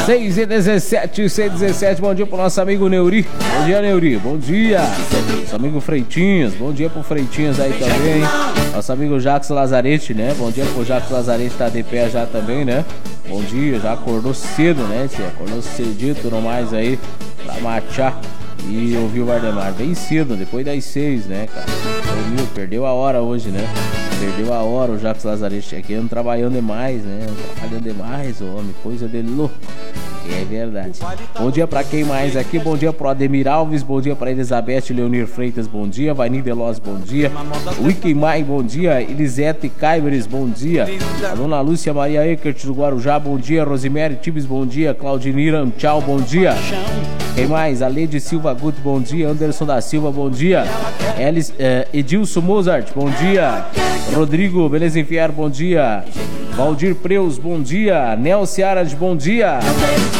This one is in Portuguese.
6h17, bom dia pro nosso amigo Neuri. Bom dia, Neuri, bom dia. Nosso amigo Freitinhas, bom dia pro Freitinhas aí também. Nosso amigo Jacques Lazarete, né? Bom dia pro Jacques Lazarete, tá de pé já também, né? Bom dia, já acordou cedo, né, tia? Acordou cedito, tudo mais aí, pra machar e ouvir o Vardemar bem cedo, depois das 6, né, cara? Dormiu, perdeu a hora hoje, né? Perdeu a hora o Jacques Lazarete aqui, ando trabalhando demais, né? Trabalhando demais, homem, coisa de louco. É verdade. Bom dia pra quem mais aqui? Bom dia pro Ademir Alves, bom dia pra Elizabeth Leonir Freitas, bom dia. Vaini Veloz, bom dia. Wiki Mai, bom dia. Elisete Caiberes, bom dia. A dona Lúcia Maria Eckert do Guarujá, bom dia. Rosemary Tibes, bom dia. Claudinira, tchau, bom dia. Quem mais? A Lady Silva Guto, bom dia. Anderson da Silva, bom dia. Edilson Mozart, bom dia. Rodrigo Beleza Enfiar, bom dia. Valdir Preus, bom dia. Nel Seara, bom dia.